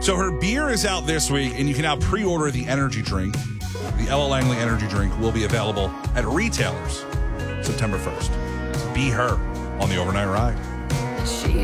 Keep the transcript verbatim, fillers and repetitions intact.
So her beer is out this week, and you can now pre-order the energy drink. The Ella Langley energy drink will be available at retailers September first. So be her on the overnight ride. She